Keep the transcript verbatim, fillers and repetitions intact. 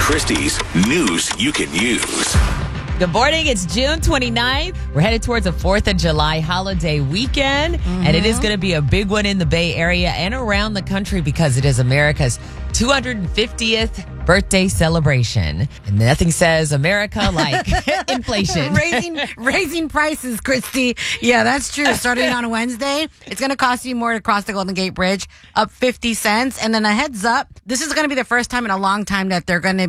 Christie's news you can use. Good morning. It's June twenty-ninth. We're headed towards a fourth of July holiday weekend, mm-hmm. and it is going to be a big one in the Bay Area and around the country because it is America's two hundred fiftieth birthday celebration. And nothing says America like inflation. raising raising prices, Christy. Yeah, that's true. Starting on Wednesday, it's going to cost you more to cross the Golden Gate Bridge, up fifty cents. And then a heads up, this is going to be the first time in a long time that they're going to